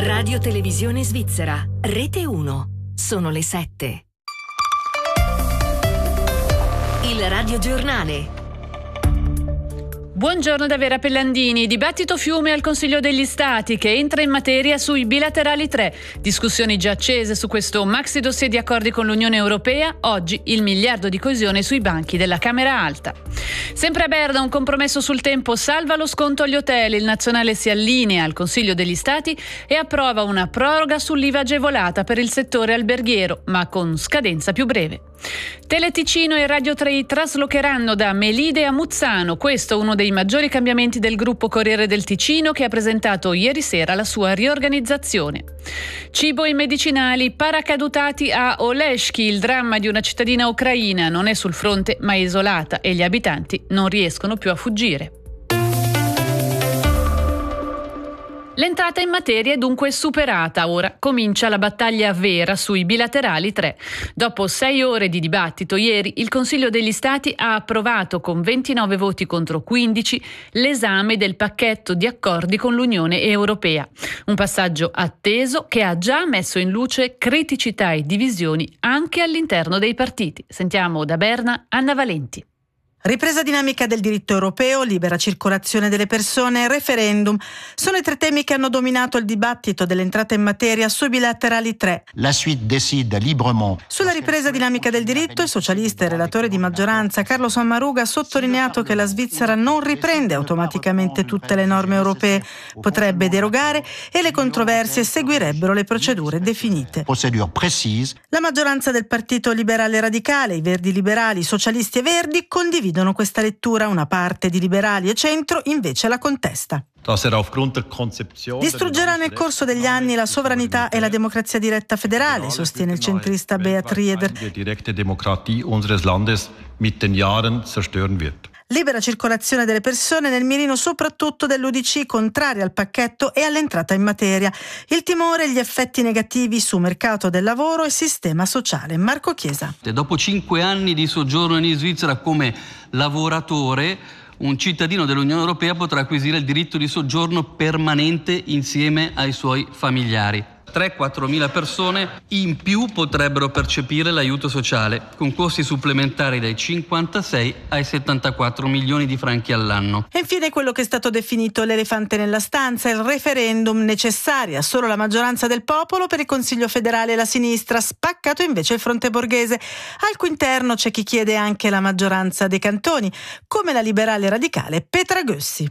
Radio Televisione Svizzera, Rete 1. Sono le 7. Il radiogiornale. Buongiorno da Vera Pellandini. Dibattito fiume al Consiglio degli Stati che entra in materia sui bilaterali 3. Discussioni già accese su questo maxi dossier di accordi con l'Unione Europea. Oggi il miliardo di coesione sui banchi della Camera Alta. Sempre a Berna un compromesso sul tempo salva lo sconto agli hotel. Il nazionale si allinea al Consiglio degli Stati e approva una proroga sull'IVA agevolata per il settore alberghiero, ma con scadenza più breve. Teleticino e Radio 3 traslocheranno da Melide a Muzzano. Questo è uno dei maggiori cambiamenti del gruppo Corriere del Ticino, che ha presentato ieri sera la sua riorganizzazione. Cibo e medicinali paracadutati a Oleshki. Il dramma di una cittadina ucraina non è sul fronte ma è isolata e gli abitanti non riescono più a fuggire. L'entrata in materia è dunque superata, ora comincia la battaglia vera sui bilaterali 3. Dopo 6 ore di dibattito, ieri il Consiglio degli Stati ha approvato con 29 voti contro 15 l'esame del pacchetto di accordi con l'Unione Europea. Un passaggio atteso che ha già messo in luce criticità e divisioni anche all'interno dei partiti. Sentiamo da Berna Anna Valenti. Ripresa dinamica del diritto europeo, libera circolazione delle persone e referendum sono i 3 temi che hanno dominato il dibattito dell'entrata in materia sui bilaterali 3. La suite décide librement. Sulla ripresa dinamica del diritto, il socialista e relatore di maggioranza Carlo Sammaruga ha sottolineato che la Svizzera non riprende automaticamente tutte le norme europee, potrebbe derogare e le controversie seguirebbero le procedure definite. Procedure précise. La maggioranza del Partito Liberale Radicale, i Verdi Liberali, i Socialisti e Verdi condividono questa lettura, una parte di liberali e centro invece la contesta. Distruggerà nel corso degli anni la sovranità e la democrazia diretta federale, sostiene il centrista Beat Rieder. Libera circolazione delle persone nel mirino soprattutto dell'UDC, contraria al pacchetto e all'entrata in materia. Il timore e gli effetti negativi su mercato del lavoro e sistema sociale. Marco Chiesa. Dopo 5 anni di soggiorno in Svizzera come lavoratore, un cittadino dell'Unione Europea potrà acquisire il diritto di soggiorno permanente insieme ai suoi familiari. 3-4 mila persone in più potrebbero percepire l'aiuto sociale, con costi supplementari dai 56 ai 74 milioni di franchi all'anno. E infine quello che è stato definito l'elefante nella stanza, il referendum, necessaria solo la maggioranza del popolo per il Consiglio federale e la sinistra, spaccato invece il fronte borghese. Al cui interno c'è chi chiede anche la maggioranza dei cantoni, come la liberale radicale Petra Gössi.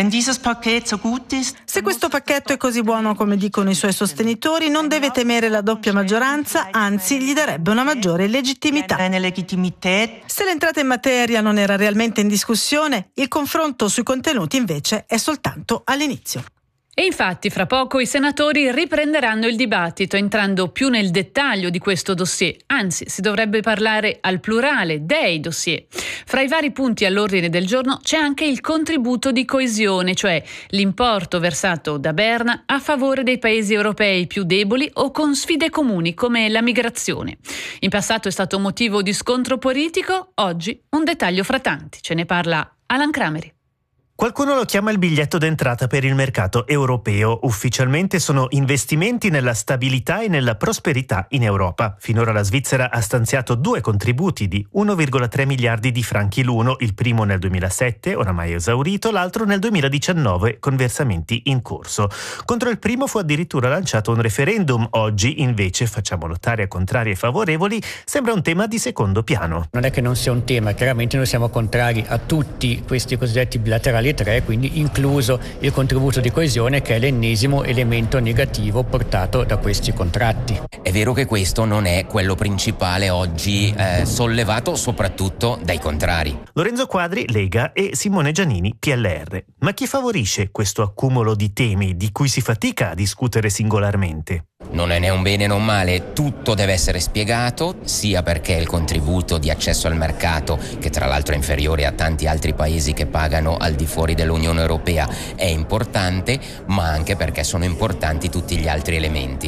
Se questo pacchetto è così buono come dicono i suoi sostenitori, non deve temere la doppia maggioranza, anzi gli darebbe una maggiore legittimità. Se l'entrata in materia non era realmente in discussione, il confronto sui contenuti invece è soltanto all'inizio. E infatti fra poco i senatori riprenderanno il dibattito entrando più nel dettaglio di questo dossier, anzi si dovrebbe parlare al plurale dei dossier. Fra i vari punti all'ordine del giorno c'è anche il contributo di coesione, cioè l'importo versato da Berna a favore dei paesi europei più deboli o con sfide comuni come la migrazione. In passato è stato motivo di scontro politico, oggi un dettaglio fra tanti, ce ne parla Alan Crameri. Qualcuno lo chiama il biglietto d'entrata per il mercato europeo. Ufficialmente sono investimenti nella stabilità e nella prosperità in Europa. Finora la Svizzera ha stanziato 2 contributi di 1,3 miliardi di franchi l'uno, il primo nel 2007, oramai esaurito, l'altro nel 2019 con versamenti in corso. Contro il primo fu addirittura lanciato un referendum. Oggi invece, facciamo notare a contrari e favorevoli, sembra un tema di secondo piano. Non è che non sia un tema, chiaramente noi siamo contrari a tutti questi cosiddetti bilaterali 3, quindi incluso il contributo di coesione, che è l'ennesimo elemento negativo portato da questi contratti. È vero che questo non è quello principale oggi sollevato soprattutto dai contrari. Lorenzo Quadri, Lega, e Simone Giannini, PLR. Ma chi favorisce questo accumulo di temi di cui si fatica a discutere singolarmente? Non è né un bene né un male, tutto deve essere spiegato, sia perché il contributo di accesso al mercato, che tra l'altro è inferiore a tanti altri paesi che pagano al di fuori dell'Unione Europea, è importante, ma anche perché sono importanti tutti gli altri elementi.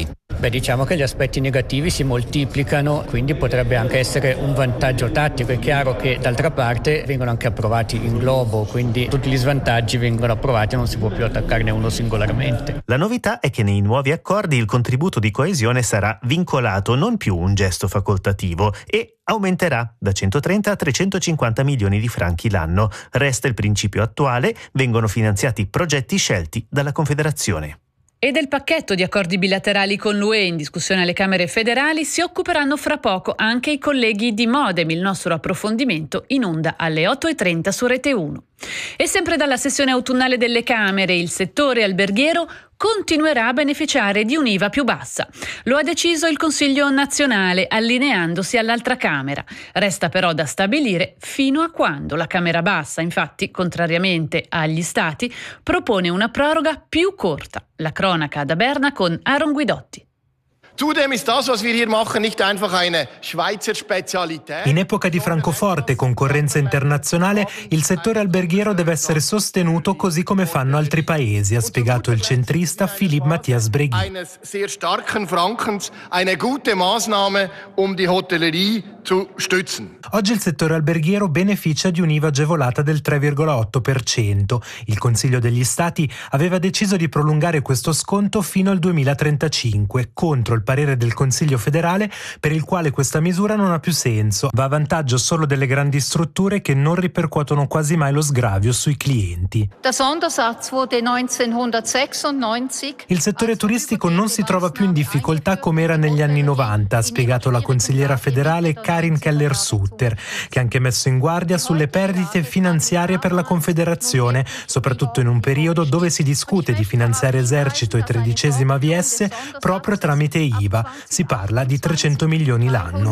Diciamo che gli aspetti negativi si moltiplicano, quindi potrebbe anche essere un vantaggio tattico. È chiaro che d'altra parte vengono anche approvati in globo, quindi tutti gli svantaggi vengono approvati e non si può più attaccarne uno singolarmente. La novità è che nei nuovi accordi il contributo di coesione sarà vincolato, non più un gesto facoltativo, e aumenterà da 130 a 350 milioni di franchi l'anno. Resta il principio attuale, vengono finanziati progetti scelti dalla Confederazione. E del pacchetto di accordi bilaterali con l'UE in discussione alle Camere federali si occuperanno fra poco anche i colleghi di Modem. Il nostro approfondimento in onda alle 8:30 su Rete 1. E sempre dalla sessione autunnale delle Camere, il settore alberghiero continuerà a beneficiare di un'IVA più bassa. Lo ha deciso il Consiglio nazionale, allineandosi all'altra Camera. Resta però da stabilire fino a quando. La Camera bassa, infatti, contrariamente agli Stati, propone una proroga più corta. La cronaca da Berna con Aaron Guidotti. Zudem ist das, was wir hier machen, nicht einfach eine Schweizer Spezialität. In epoca di francoforte e concorrenza internazionale, il settore alberghiero deve essere sostenuto così come fanno altri paesi, ha spiegato il centrista Philippe Matthias Bregui. Eines sehr starken Frankens, eine gute Maßnahme, die Hotellerie zu stützen. Oggi il settore alberghiero beneficia di un'IVA agevolata del 3,8%. Il Consiglio degli Stati aveva deciso di prolungare questo sconto fino al 2035, contro il parere del Consiglio federale, per il quale questa misura non ha più senso. Va a vantaggio solo delle grandi strutture che non ripercuotono quasi mai lo sgravio sui clienti. Il settore turistico non si trova più in difficoltà come era negli anni 90, ha spiegato la consigliera federale Karin Keller-Sutter, che ha anche messo in guardia sulle perdite finanziarie per la Confederazione, soprattutto in un periodo dove si discute di finanziare esercito e 13ª AVS proprio tramite IVA. Si parla di 300 milioni l'anno.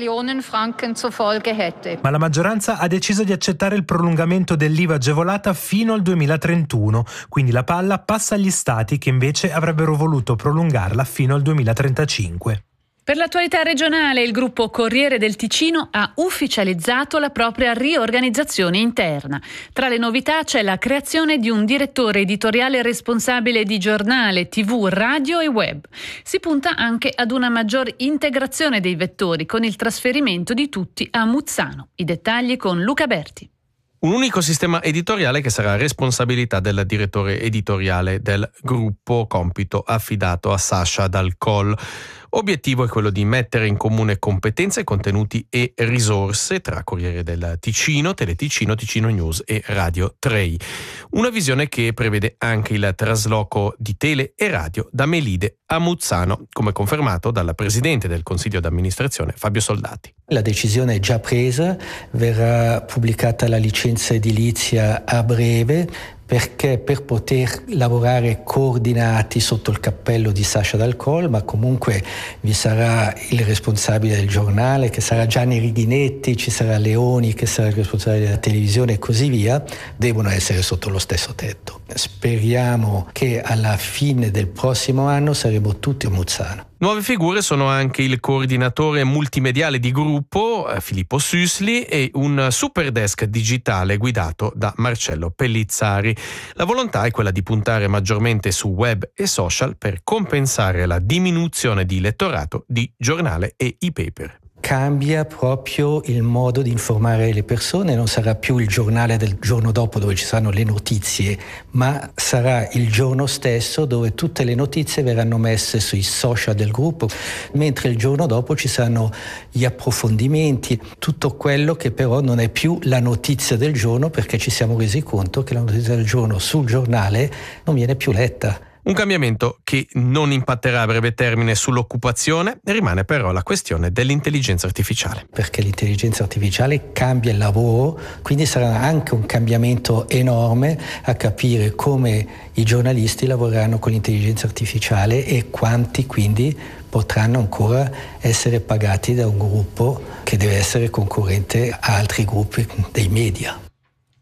Ma la maggioranza ha deciso di accettare il prolungamento dell'IVA agevolata fino al 2031, quindi la palla passa agli Stati che invece avrebbero voluto prolungarla fino al 2035. Per l'attualità regionale, il gruppo Corriere del Ticino ha ufficializzato la propria riorganizzazione interna. Tra le novità c'è la creazione di un direttore editoriale responsabile di giornale, TV, radio e web. Si punta anche ad una maggior integrazione dei vettori con il trasferimento di tutti a Muzzano. I dettagli con Luca Berti. Un unico sistema editoriale che sarà responsabilità del direttore editoriale del gruppo, compito affidato a Sasha Dal Coll. Obiettivo è quello di mettere in comune competenze, contenuti e risorse tra Corriere del Ticino, Teleticino, Ticino News e Radio 3. Una visione che prevede anche il trasloco di tele e radio da Melide a Muzzano, come confermato dal presidente del Consiglio d'amministrazione Fabio Soldati. La decisione è già presa, verrà pubblicata la licenza edilizia a breve, perché per poter lavorare coordinati sotto il cappello di Sasha Dal Coll, ma comunque vi sarà il responsabile del giornale che sarà Gianni Righinetti, ci sarà Leoni che sarà il responsabile della televisione e così via, devono essere sotto lo stesso tetto. Speriamo che alla fine del prossimo anno saremo tutti a Muzzano. Nuove figure sono anche il coordinatore multimediale di gruppo, Filippo Süssli, e un super desk digitale guidato da Marcello Pellizzari. La volontà è quella di puntare maggiormente su web e social per compensare la diminuzione di lettorato di giornale e e-paper. Cambia proprio il modo di informare le persone, non sarà più il giornale del giorno dopo dove ci saranno le notizie, ma sarà il giorno stesso dove tutte le notizie verranno messe sui social del gruppo, mentre il giorno dopo ci saranno gli approfondimenti, tutto quello che però non è più la notizia del giorno, perché ci siamo resi conto che la notizia del giorno sul giornale non viene più letta. Un cambiamento che non impatterà a breve termine sull'occupazione, rimane però la questione dell'intelligenza artificiale. Perché l'intelligenza artificiale cambia il lavoro, quindi sarà anche un cambiamento enorme a capire come i giornalisti lavoreranno con l'intelligenza artificiale e quanti quindi potranno ancora essere pagati da un gruppo che deve essere concorrente a altri gruppi dei media.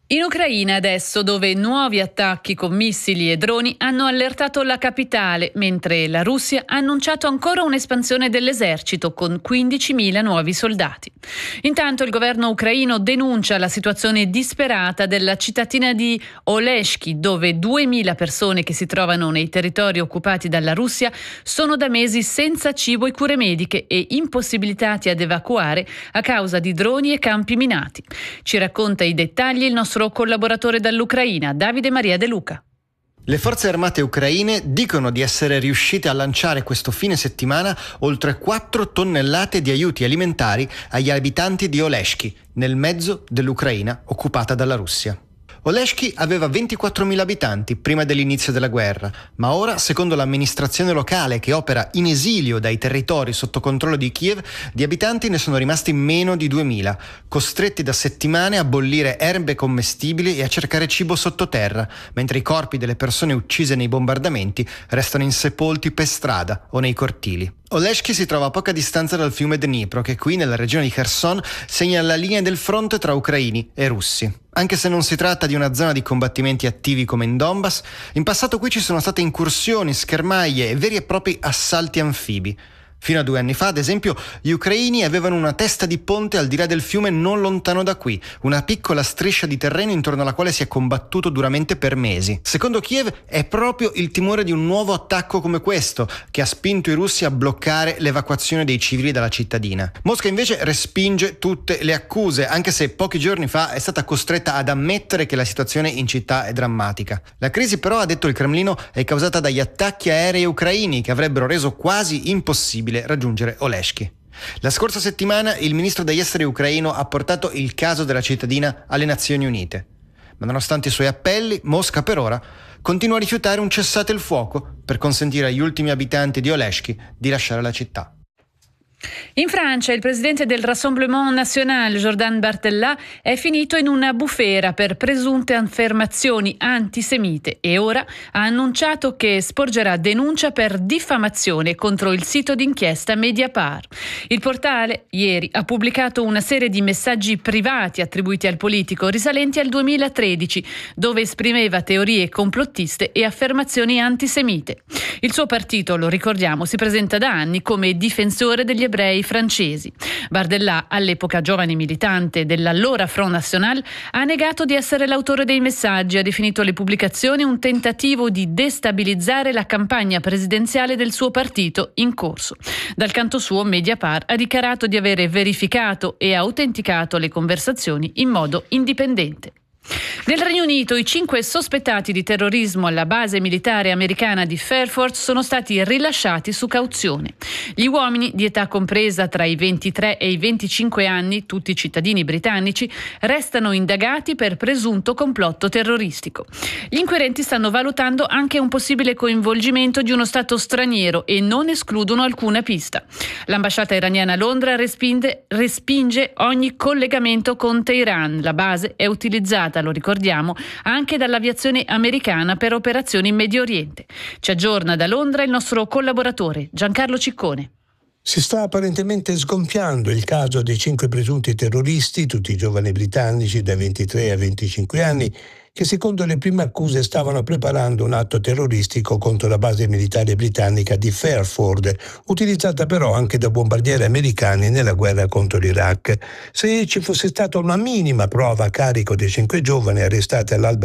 In Ucraina adesso, dove nuovi attacchi con missili e droni hanno allertato la capitale, mentre la Russia ha annunciato ancora un'espansione dell'esercito con 15.000 nuovi soldati. Intanto il governo ucraino denuncia la situazione disperata della cittadina di Oleshki, dove 2.000 persone che si trovano nei territori occupati dalla Russia sono da mesi senza cibo e cure mediche e impossibilitati ad evacuare a causa di droni e campi minati. Ci racconta i dettagli il nostro collaboratore dall'Ucraina, Davide Maria De Luca. Le forze armate ucraine dicono di essere riuscite a lanciare questo fine settimana oltre 4 tonnellate di aiuti alimentari agli abitanti di Oleshki, nel mezzo dell'Ucraina occupata dalla Russia. Oleshki aveva 24.000 abitanti prima dell'inizio della guerra, ma ora, secondo l'amministrazione locale che opera in esilio dai territori sotto controllo di Kiev, di abitanti ne sono rimasti meno di 2.000, costretti da settimane a bollire erbe commestibili e a cercare cibo sottoterra, mentre i corpi delle persone uccise nei bombardamenti restano insepolti per strada o nei cortili. Oleshki si trova a poca distanza dal fiume Dnipro, che qui nella regione di Kherson segna la linea del fronte tra ucraini e russi. Anche se non si tratta di una zona di combattimenti attivi come in Donbass, in passato qui ci sono state incursioni, schermaglie e veri e propri assalti anfibi. Fino a 2 anni fa, ad esempio, gli ucraini avevano una testa di ponte al di là del fiume non lontano da qui, una piccola striscia di terreno intorno alla quale si è combattuto duramente per mesi. Secondo Kiev è proprio il timore di un nuovo attacco come questo che ha spinto i russi a bloccare l'evacuazione dei civili dalla cittadina. Mosca invece respinge tutte le accuse, anche se pochi giorni fa è stata costretta ad ammettere che la situazione in città è drammatica. La crisi però, ha detto il Cremlino, è causata dagli attacchi aerei ucraini che avrebbero reso quasi impossibile raggiungere Oleshki. La scorsa settimana il ministro degli esteri ucraino ha portato il caso della cittadina alle Nazioni Unite. Ma nonostante i suoi appelli, Mosca per ora continua a rifiutare un cessate il fuoco per consentire agli ultimi abitanti di Oleshki di lasciare la città. In Francia il presidente del Rassemblement National, Jordan Bardella, è finito in una bufera per presunte affermazioni antisemite e ora ha annunciato che sporgerà denuncia per diffamazione contro il sito d'inchiesta Mediapart. Il portale ieri ha pubblicato una serie di messaggi privati attribuiti al politico risalenti al 2013, dove esprimeva teorie complottiste e affermazioni antisemite. Il suo partito, lo ricordiamo, si presenta da anni come difensore degli ebrei francesi. Bardella, all'epoca giovane militante dell'allora Front National, ha negato di essere l'autore dei messaggi, ha definito le pubblicazioni un tentativo di destabilizzare la campagna presidenziale del suo partito in corso. Dal canto suo, Mediapart ha dichiarato di avere verificato e autenticato le conversazioni in modo indipendente. Nel Regno Unito i 5 sospettati di terrorismo alla base militare americana di Fairford sono stati rilasciati su cauzione. Gli uomini di età compresa tra i 23 e i 25 anni, tutti cittadini britannici, restano indagati per presunto complotto terroristico. Gli inquirenti stanno valutando anche un possibile coinvolgimento di uno stato straniero e non escludono alcuna pista. L'ambasciata iraniana a Londra respinge ogni collegamento con Teheran. La base è utilizzata, lo ricordiamo, anche dall'aviazione americana per operazioni in Medio Oriente. Ci aggiorna da Londra il nostro collaboratore Giancarlo Ciccone. Si sta apparentemente sgonfiando il caso dei 5 presunti terroristi, tutti giovani britannici da 23 a 25 anni, che secondo le prime accuse stavano preparando un atto terroristico contro la base militare britannica di Fairford, utilizzata però anche da bombardieri americani nella guerra contro l'Iraq. Se ci fosse stata una minima prova a carico dei 5 giovani arrestati all'alba